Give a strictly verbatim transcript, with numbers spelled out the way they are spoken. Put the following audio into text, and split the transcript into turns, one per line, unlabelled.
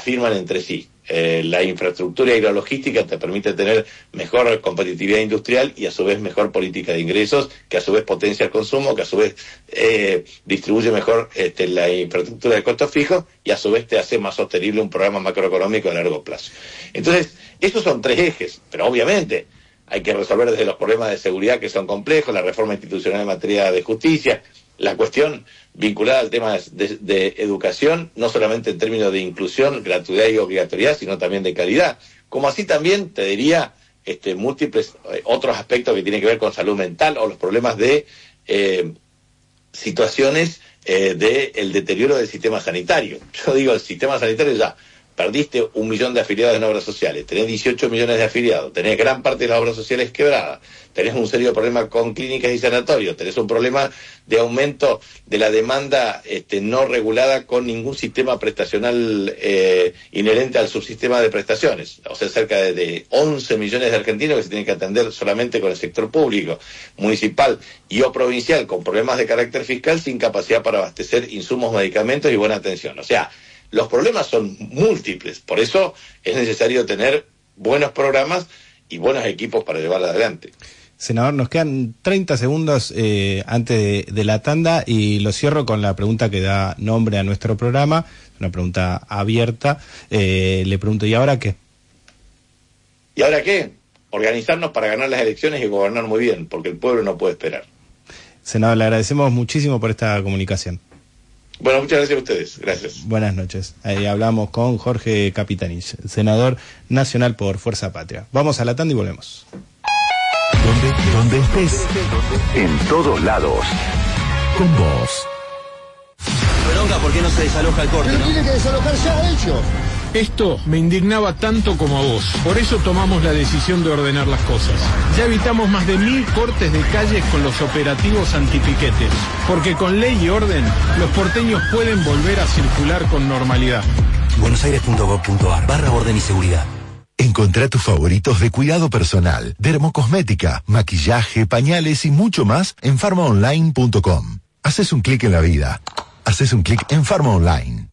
afirman entre sí. Eh, la infraestructura y la logística te permite tener mejor competitividad industrial y a su vez mejor política de ingresos, que a su vez potencia el consumo, que a su vez eh, distribuye mejor este, la infraestructura de costos fijos y a su vez te hace más sostenible un programa macroeconómico a largo plazo. Entonces, esos son tres ejes, pero obviamente hay que resolver desde los problemas de seguridad que son complejos, la reforma institucional en materia de justicia, la cuestión vinculada al tema de, de educación, no solamente en términos de inclusión, gratuidad y obligatoriedad, sino también de calidad. Como así también, te diría, este, múltiples eh, otros aspectos que tienen que ver con salud mental o los problemas de eh, situaciones eh, del deterioro del sistema sanitario. Yo digo, el sistema sanitario ya, perdiste un millón de afiliados en obras sociales, tenés dieciocho millones de afiliados, tenés gran parte de las obras sociales quebradas, tenés un serio problema con clínicas y sanatorios, tenés un problema de aumento de la demanda este, no regulada con ningún sistema prestacional eh, inherente al subsistema de prestaciones. O sea, cerca de, de once millones de argentinos que se tienen que atender solamente con el sector público, municipal y o provincial, con problemas de carácter fiscal, sin capacidad para abastecer insumos, medicamentos y buena atención. O sea, los problemas son múltiples, por eso es necesario tener buenos programas y buenos equipos para llevar adelante.
Senador, nos quedan treinta segundos eh, antes de, de la tanda y lo cierro con la pregunta que da nombre a nuestro programa, una pregunta abierta. Eh, le pregunto, ¿y ahora qué?
¿Y ahora qué? Organizarnos para ganar las elecciones y gobernar muy bien, porque el pueblo no puede esperar.
Senador, le agradecemos muchísimo por esta comunicación.
Bueno, muchas gracias a ustedes. Gracias.
Buenas noches. Ahí hablamos con Jorge Capitanich, senador nacional por Fuerza Patria. Vamos a la tanda y volvemos.
Donde, donde estés, en todos lados, con vos.
Bronca, ¿por qué no se desaloja el corte?
Pero
¿no?
tiene que desalojarse a ellos.
Esto me indignaba tanto como a vos. Por eso tomamos la decisión de ordenar las cosas. Ya evitamos más de mil cortes de calles con los operativos antipiquetes. Porque con ley y orden, los porteños pueden volver a circular con normalidad.
buenosaires.gov.ar barra orden y seguridad.
Encontrá tus favoritos de cuidado personal, dermocosmética, maquillaje, pañales y mucho más en farma online punto com. Haces un clic en la vida. Haces un clic en Farma Online.